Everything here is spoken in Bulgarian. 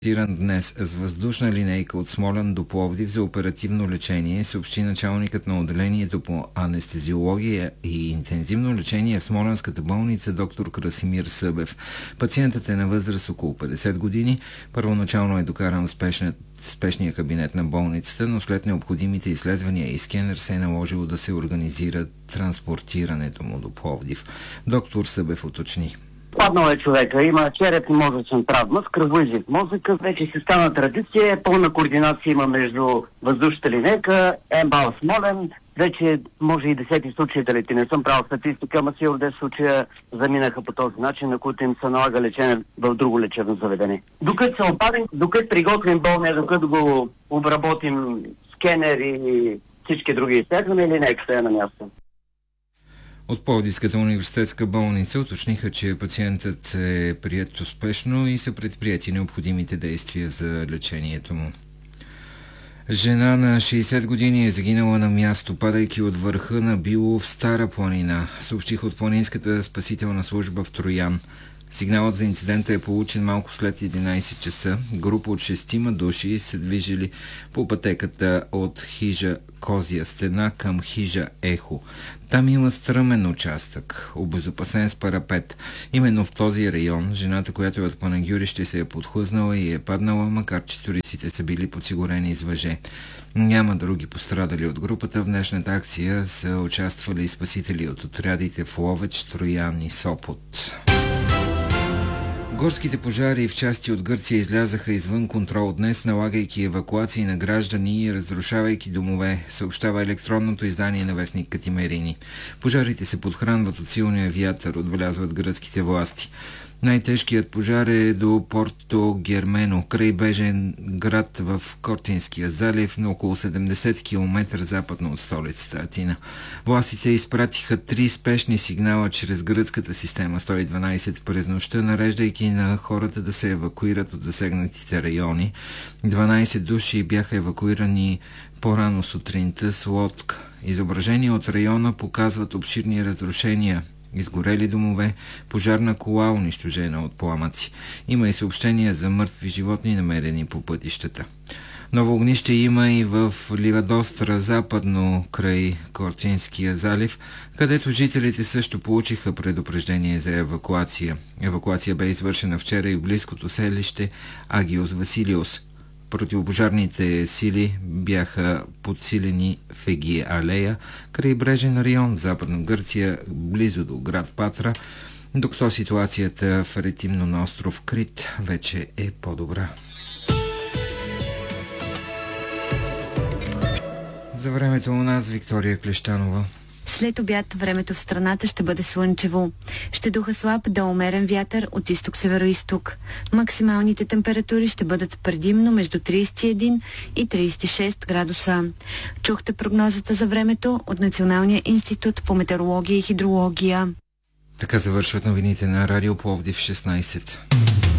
Днес с въздушна линейка от Смолян до Пловдив за оперативно лечение, съобщи началникът на отделението по анестезиология и интензивно лечение в Смолянската болница доктор Красимир Събев. Пациентът е на възраст около 50 години. Първоначално е докаран в спешния кабинет на болницата, но след необходимите изследвания и скенер се е наложило да се организира транспортирането му до Пловдив. Доктор Събев уточни. Паднал е човека, има черепно-мозъчна травма, кръвоизлив мозъка, вече се стана традиция, пълна координация има между въздушната линейка, МБАЛ Смолен, вече може и 10 случаи, дали не съм правил статистика, ама сигурно 10 случая заминаха по този начин, на които им се налага лечение в друго лечебно заведение. Докато се обадим, докато приготвим болния, докато го обработим скенер и всички други изследвания, линейката е на място. От Пловдивската университетска болница уточниха, че пациентът е приет успешно и са предприяти необходимите действия за лечението му. Жена на 60 години е загинала на място, падайки от върха на Било в Стара планина, съобщиха от Планинската спасителна служба в Троян. Сигналът за инцидента е получен малко след 11 часа. Група от 6 души се движили по пътеката от хижа Козия стена към хижа Ехо. Там има стръмен участък, обезопасен с парапет. Именно в този район жената, която е от Панагюрище, се е подхлъзнала и е паднала, макар че туристите са били подсигурени с въже. Няма други пострадали от групата. В днешната акция са участвали спасители от отрядите в Ловеч, Троян и Сопот. Горските пожари в части от Гърция излязаха извън контрол днес, налагайки евакуации на граждани и разрушавайки домове, съобщава електронното издание на вестник Катимерини. Пожарите се подхранват от силния вятър, отбелязват гръцките власти. Най-тежкият пожар е до Порто Гермено, крайбрежен град в Кортинския залив, на около 70 км западно от столицата Атина. Властите изпратиха 3 спешни сигнала чрез гръцката система 112 през нощта, нареждайки на хората да се евакуират от засегнатите райони. 12 души бяха евакуирани по-рано сутринта с лодка. Изображения от района показват обширни разрушения, изгорели домове, пожарна кола, унищожена от пламъци. Има и съобщения за мъртви животни, намерени по пътищата. Ново огнище има и в Ливадостра, западно край Кортинския залив, където жителите също получиха предупреждение за евакуация. Евакуация бе извършена вчера и в близкото селище Агиос Василиос. Противопожарните сили бяха подсилени в Егия Алея, крайбрежен район в Западна Гърция, близо до град Патра, докато ситуацията в Ретимно на остров Крит вече е по-добра. За времето у нас Виктория Клещанова. След обяд времето в страната ще бъде слънчево. Ще духа слаб до умерен вятър от изток-североизток. Максималните температури ще бъдат предимно между 31 и 36 градуса. Чухте прогнозата за времето от Националния институт по метеорология и хидрология. Така завършват новините на Радио Пловдив 16.